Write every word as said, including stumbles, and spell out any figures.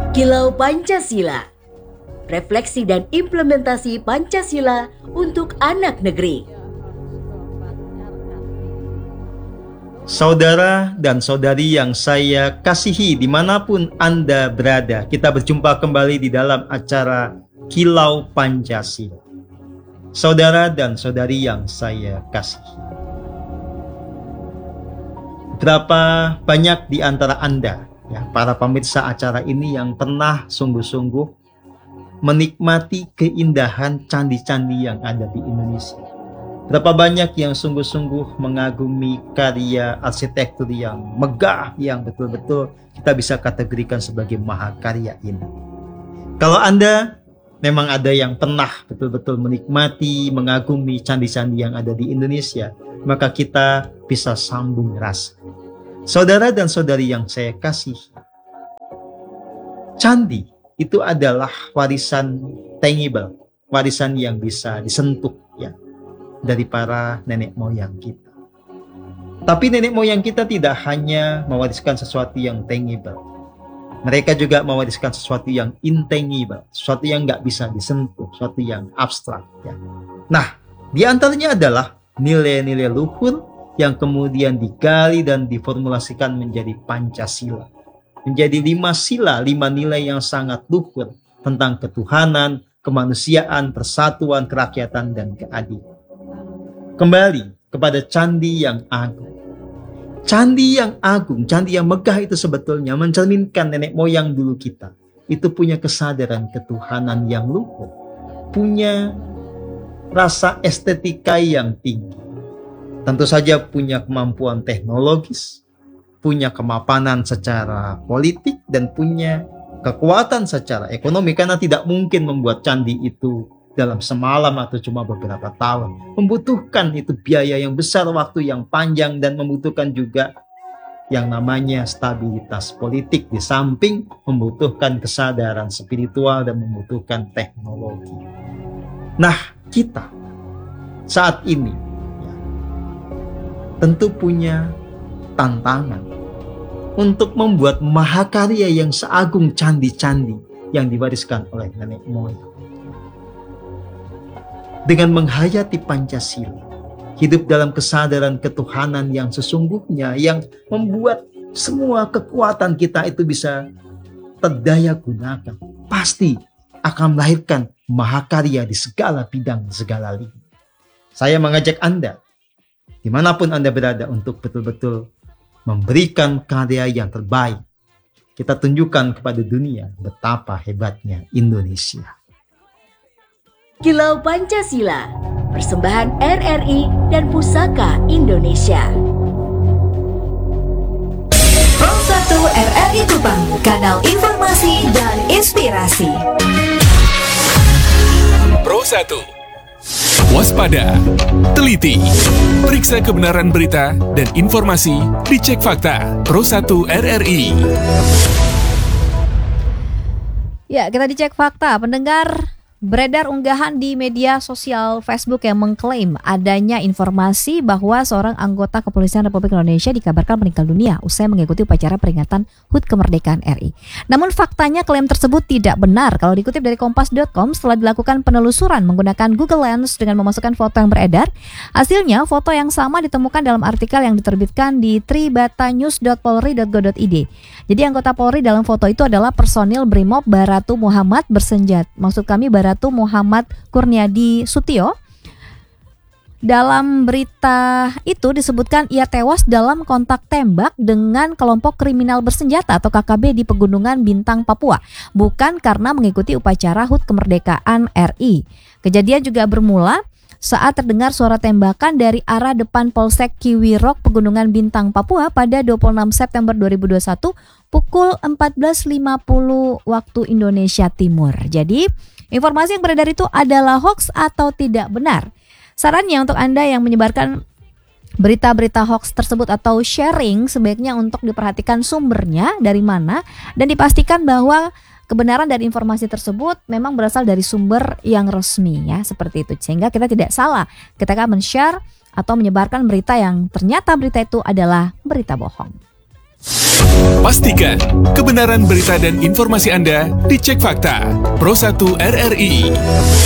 Kilau Pancasila. Refleksi dan implementasi Pancasila untuk anak negeri. Saudara dan saudari yang saya kasihi dimanapun Anda berada, kita berjumpa kembali di dalam acara Kilau Pancasila. Saudara dan saudari yang saya kasihi, berapa banyak di antara Anda, ya, para pemirsa acara ini yang pernah sungguh-sungguh menikmati keindahan candi-candi yang ada di Indonesia? Berapa banyak yang sungguh-sungguh mengagumi karya arsitektur yang megah, yang betul-betul kita bisa kategorikan sebagai mahakarya ini? Kalau Anda memang ada yang pernah betul-betul menikmati, mengagumi candi-candi yang ada di Indonesia, maka kita bisa sambung rasa. Saudara dan saudari yang saya kasih, candi itu adalah warisan tangible, warisan yang bisa disentuh, ya, dari para nenek moyang kita. Tapi nenek moyang kita tidak hanya mewariskan sesuatu yang tangible. Mereka juga mewariskan sesuatu yang intangible, sesuatu yang nggak bisa disentuh, sesuatu yang abstrak, ya. Nah, di antaranya adalah nilai-nilai luhur yang kemudian digali dan diformulasikan menjadi Pancasila. Menjadi lima sila, lima nilai yang sangat luhur tentang ketuhanan, kemanusiaan, persatuan, kerakyatan, dan keadilan. Kembali kepada candi yang agung. Candi yang agung, candi yang megah itu sebetulnya mencerminkan nenek moyang dulu kita. Itu punya kesadaran ketuhanan yang luhur. Punya rasa estetika yang tinggi. Tentu saja punya kemampuan teknologis, punya kemapanan secara politik, dan punya kekuatan secara ekonomi. Karena tidak mungkin membuat candi itu dalam semalam atau cuma beberapa tahun. Membutuhkan itu biaya yang besar, waktu yang panjang, dan membutuhkan juga yang namanya stabilitas politik, di samping membutuhkan kesadaran spiritual dan membutuhkan teknologi. Nah, kita saat ini ya, tentu punya tantangan untuk membuat mahakarya yang seagung candi-candi yang diwariskan oleh nenek moyang. Dengan menghayati Pancasila, hidup dalam kesadaran ketuhanan yang sesungguhnya, yang membuat semua kekuatan kita itu bisa terdaya gunakan, pasti akan melahirkan mahakarya di segala bidang, segala lini. Saya mengajak Anda, dimanapun Anda berada, untuk betul-betul memberikan karya yang terbaik. Kita tunjukkan kepada dunia betapa hebatnya Indonesia. Kilau Pancasila, persembahan R R I dan Pusaka Indonesia. Pro satu R R I Kupang, kanal informasi dan inspirasi. Pro satu. Waspada, teliti, periksa kebenaran berita dan informasi, dicek fakta. Pro satu R R I. Ya, kita dicek fakta. Pendengar, beredar unggahan di media sosial Facebook yang mengklaim adanya informasi bahwa seorang anggota Kepolisian Republik Indonesia dikabarkan meninggal dunia usai mengikuti upacara peringatan H U T Kemerdekaan R I. Namun faktanya klaim tersebut tidak benar. Kalau dikutip dari kompas titik com, setelah dilakukan penelusuran menggunakan Google Lens dengan memasukkan foto yang beredar, hasilnya foto yang sama ditemukan dalam artikel yang diterbitkan di tribatanyus dot polri dot go dot i d. Jadi anggota Polri dalam foto itu adalah personil Brimob Baratu Muhammad bersenjata, maksud kami Baratu Muhammad Kurniadi Sutio. Dalam berita itu disebutkan ia tewas dalam kontak tembak dengan kelompok kriminal bersenjata atau K K B di Pegunungan Bintang, Papua, bukan karena mengikuti upacara H U T Kemerdekaan R I. Kejadian juga bermula saat terdengar suara tembakan dari arah depan Polsek Kiwirok, Pegunungan Bintang, Papua pada dua puluh enam September dua ribu dua puluh satu pukul empat belas lima puluh waktu Indonesia Timur. Jadi, informasi yang beredar itu adalah hoax atau tidak benar. Sarannya untuk Anda yang menyebarkan berita-berita hoax tersebut atau sharing, sebaiknya untuk diperhatikan sumbernya dari mana dan dipastikan bahwa kebenaran dari informasi tersebut memang berasal dari sumber yang resmi, ya, seperti itu. Sehingga kita tidak salah ketika men-share atau menyebarkan berita yang ternyata berita itu adalah berita bohong. Pastikan kebenaran berita dan informasi Anda dicek fakta. Pro satu R R I.